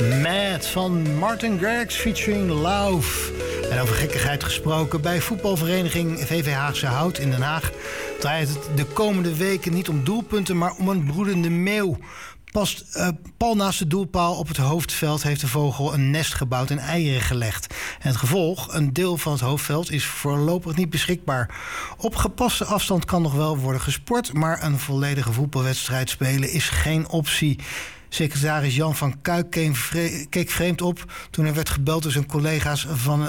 Mad van Martin Garrix featuring Lauf. En over gekkigheid gesproken, bij voetbalvereniging VV Haagse Hout in Den Haag draait het de komende weken niet om doelpunten, maar om een broedende meeuw. Pal naast de doelpaal op het hoofdveld heeft de vogel een nest gebouwd en eieren gelegd. En het gevolg, een deel van het hoofdveld is voorlopig niet beschikbaar. Op gepaste afstand kan nog wel worden gesport, maar een volledige voetbalwedstrijd spelen is geen optie. Secretaris Jan van Kuik keek vreemd op toen er werd gebeld door zijn collega's van